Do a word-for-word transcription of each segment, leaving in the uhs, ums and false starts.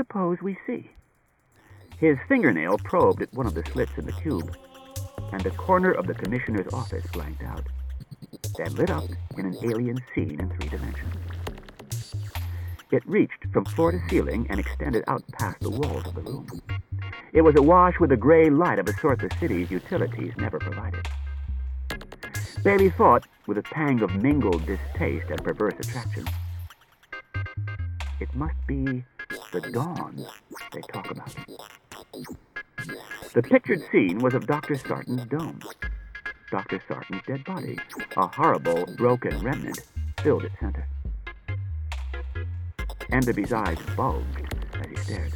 suppose we see. His fingernail probed at one of the slits in the cube, and the corner of the commissioner's office blanked out, then lit up in an alien scene in three dimensions. It reached from floor to ceiling and extended out past the walls of the room. It was awash with the gray light of a sort the city's utilities never provided. Bailey thought, with a pang of mingled distaste and perverse attraction, it must be the dawn they talk about. The pictured scene was of Doctor Sarton's dome. Doctor Sarton's dead body, a horrible, broken remnant, filled its center. Enderby's eyes bulged as he stared.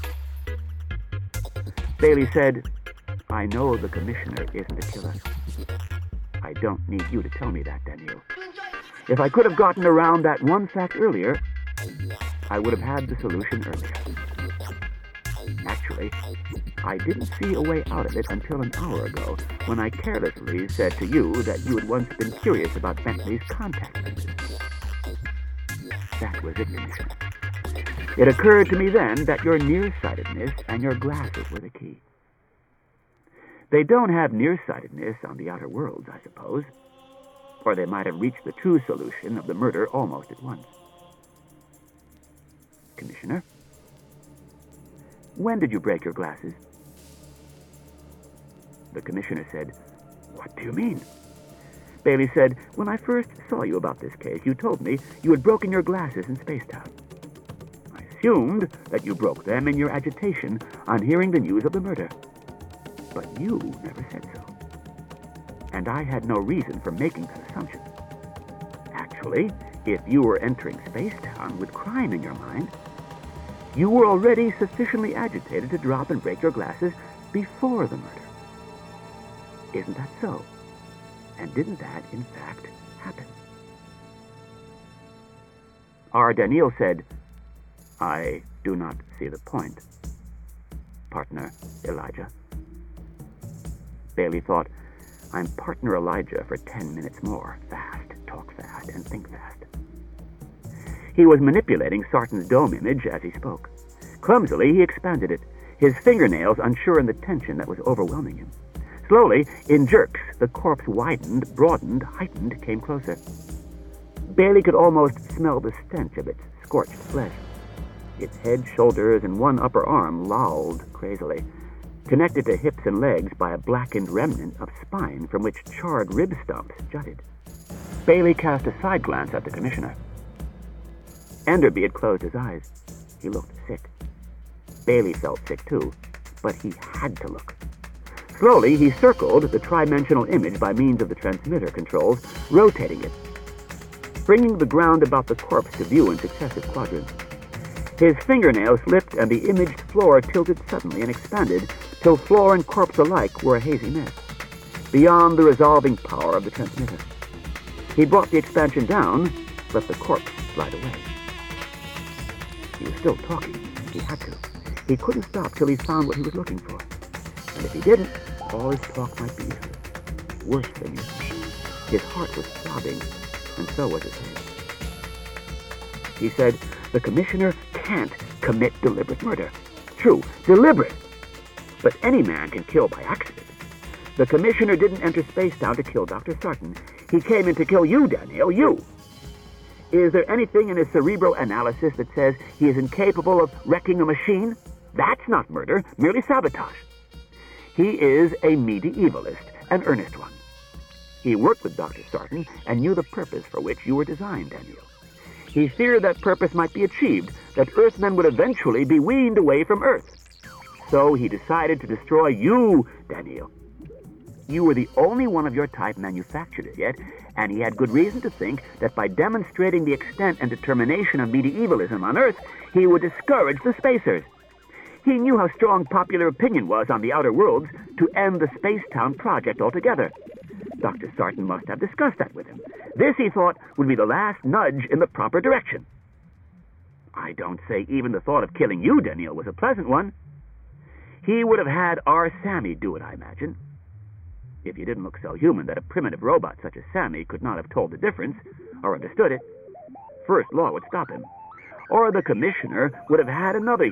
Bailey said, "I know the commissioner isn't a killer. I don't need you to tell me that, Daniel. If I could have gotten around that one fact earlier, I would have had the solution earlier. Actually, I didn't see a way out of it until an hour ago, when I carelessly said to you that you had once been curious about Bentley's contact lenses. That was it, Commissioner. It occurred to me then that your nearsightedness and your glasses were the key. They don't have nearsightedness on the outer worlds, I suppose, or they might have reached the true solution of the murder almost at once. Commissioner, when did you break your glasses?" The commissioner said, "What do you mean?" Bailey said, "When I first saw you about this case, you told me you had broken your glasses in Spacetown. I assumed that you broke them in your agitation on hearing the news of the murder. But you never said so. And I had no reason for making that assumption. Actually, if you were entering Spacetown with crime in your mind, you were already sufficiently agitated to drop and break your glasses before the murder. Isn't that so? And didn't that, in fact, happen?" R. Daniel said, "I do not see the point, partner Elijah." Bailey thought, "I'm partner Elijah for ten minutes more. Fast, talk fast, and think fast." He was manipulating Sarton's dome image as he spoke. Clumsily, he expanded it, his fingernails unsure in the tension that was overwhelming him. Slowly, in jerks, the corpse widened, broadened, heightened, came closer. Bailey could almost smell the stench of its scorched flesh. Its head, shoulders, and one upper arm lolled crazily, connected to hips and legs by a blackened remnant of spine from which charred rib stumps jutted. Bailey cast a side glance at the commissioner. Enderby had closed his eyes. He looked sick. Bailey felt sick too, but he had to look. Slowly, he circled the tridimensional image by means of the transmitter controls, rotating it, bringing the ground about the corpse to view in successive quadrants. His fingernail slipped, and the imaged floor tilted suddenly and expanded till floor and corpse alike were a hazy mess, beyond the resolving power of the transmitter. He brought the expansion down, let the corpse slide away. He was still talking. He had to. He couldn't stop till he found what he was looking for. And if he didn't, all his talk might be useless. Worse than useless. His heart was throbbing, and so was his head. He said, "The commissioner can't commit deliberate murder. True, deliberate. But any man can kill by accident. The commissioner didn't enter Spacetown to kill Doctor Sarton. He came in to kill you, Daniel, you. Is there anything in his cerebral analysis that says he is incapable of wrecking a machine? That's not murder, merely sabotage. He is a medievalist, an earnest one. He worked with Doctor Sarton and knew the purpose for which you were designed, Daniel. He feared that purpose might be achieved, that Earthmen would eventually be weaned away from Earth. So he decided to destroy you, Daniel. You were the only one of your type manufactured as yet, and he had good reason to think that by demonstrating the extent and determination of medievalism on Earth, he would discourage the spacers. He knew how strong popular opinion was on the outer worlds to end the Spacetown project altogether. Doctor Sarton must have discussed that with him. This, he thought, would be the last nudge in the proper direction. I don't say even the thought of killing you, Daniel, was a pleasant one. He would have had our Sammy do it, I imagine. If you didn't look so human that a primitive robot such as Sammy could not have told the difference, or understood it, first law would stop him. Or the commissioner would have had another